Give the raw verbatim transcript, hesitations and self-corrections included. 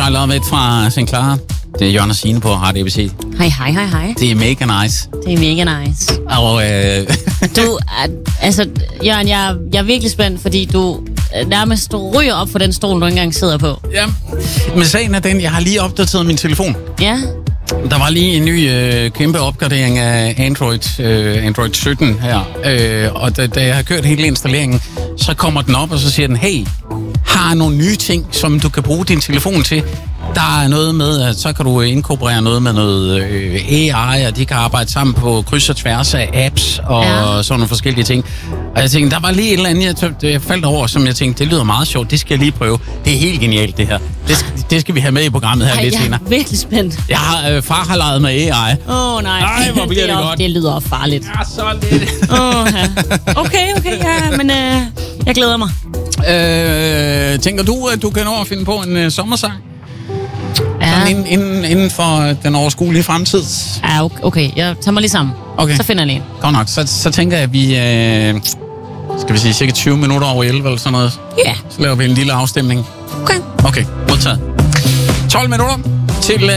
I Love It fra Saint Clara. Det er Jørgen og Signe på Radio A B C. Hej, hej, hej, hej. Det er mega nice. Det er mega nice. Og øh... du, altså, Jørgen, jeg, jeg er virkelig spændt, fordi du nærmest ryger op på den stol, du ikke engang sidder på. Ja, men sagen er den, jeg har lige opdateret min telefon. Ja. Der var lige en ny øh, kæmpe opgradering af Android, øh, Android sytten her. Øh, og da, da jeg har kørt hele installeringen, så kommer den op, og så siger den, hey, har nogle nye ting, som du kan bruge din telefon til. Der er noget med, at så kan du inkorporere noget med noget øh, A I, og de kan arbejde sammen på kryds og tværs af apps og ja. sådan nogle forskellige ting. Og jeg tænkte, der var lige et eller andet, jeg, tø- jeg faldt over, som jeg tænkte, det lyder meget sjovt, det skal jeg lige prøve. Det er helt genialt, det her. Det skal, det skal vi have med i programmet her. Ej, lidt senere. Jeg er virkelig spændt. Jeg har, øh, far har leget med A I. Åh oh, nej. Ej, hvor bliver det, det godt. Det lyder farligt. Ja, så lidt. oh, ja. Okay, okay, ja, men øh, jeg glæder mig. Øh, tænker du, at du kan nå at finde på en øh, sommersang? Ja. Inden, inden, inden for den overskuelige fremtid? Ja, okay. Jeg tager mig lige sammen. Okay. Så finder jeg en. Godt nok. Så, så tænker jeg, at vi... Øh, skal vi sige cirka tyve minutter over elleve eller sådan noget? Ja. Yeah. Så laver vi en lille afstemning. Okay. Okay, modtaget. tolv minutter til...